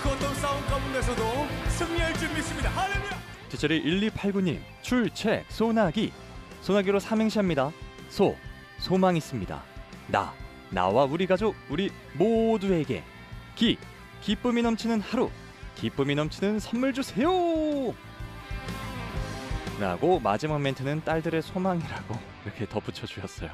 그 어떤 싸움 가운데서도 승리할 줄 믿습니다. 할렐루야. 뒷자리 1289님 출첵 소나기. 소나기로 삼행시합니다. 소망 있습니다. 나와 우리 가족 우리 모두에게 기쁨이 넘치는 하루, 기쁨이 넘치는 선물 주세요 라고 마지막 멘트는 딸들의 소망이라고 이렇게 덧붙여 주셨어요.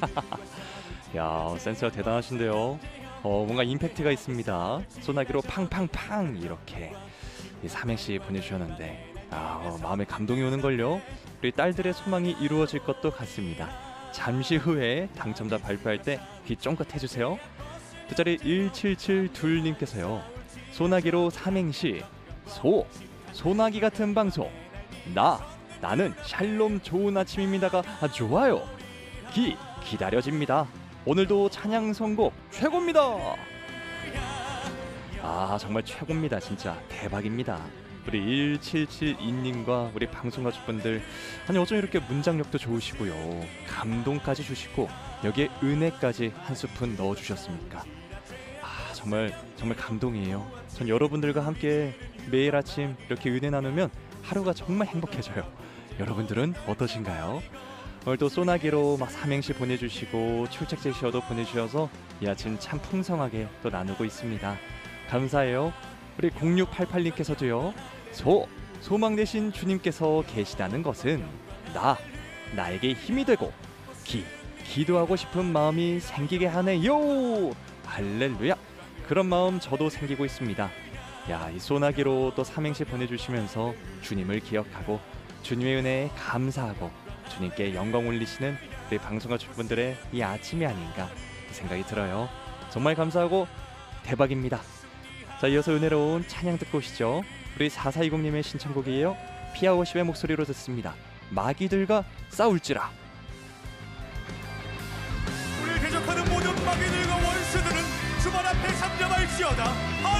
야, 센스가 대단하신데요. 뭔가 임팩트가 있습니다. 소나기로 팡팡팡 이렇게 이 삼행시 보내주셨는데 마음에 감동이 오는걸요. 우리 딸들의 소망이 이루어질 것도 같습니다. 잠시 후에 당첨자 발표할 때 귀 쫑긋 해주세요. 뒷자리 1772님께서요. 소나기로 삼행시 소나기 같은 방송 나는 샬롬 좋은 아침입니다가 좋아요. 기다려집니다. 오늘도 찬양 선곡 최고입니다. 정말 최고입니다. 진짜 대박입니다. 우리 1772님과 우리 방송 가족분들, 아니 어쩜 이렇게 문장력도 좋으시고요, 감동까지 주시고 여기에 은혜까지 한 스푼 넣어주셨습니까? 정말 감동이에요. 전 여러분들과 함께 매일 아침 이렇게 은혜 나누면 하루가 정말 행복해져요. 여러분들은 어떠신가요? 오늘도 소나기로 삼행시 보내주시고 출첵 제시어도 보내주셔서 이 아침 참 풍성하게 또 나누고 있습니다. 감사해요. 우리 0688님께서도요. 소망 되신 주님께서 계시다는 것은 나에게 힘이 되고 기도하고 싶은 마음이 생기게 하네요. 할렐루야. 그런 마음 저도 생기고 있습니다. 이 소나기로 또 삼행시 보내주시면서 주님을 기억하고 주님의 은혜에 감사하고 주님께 영광 올리시는 우리 방송가족분들의 이 아침이 아닌가 생각이 들어요. 정말 감사하고 대박입니다. 자, 이어서 은혜로운 찬양 듣고 오시죠. 우리 4420님의 신청곡이에요. 피아오십의 목소리로 듣습니다. 마귀들과 싸울지라. 우리를 대적하는 모든 마귀들과 원수들은 주말 앞에 잠잠할지어다.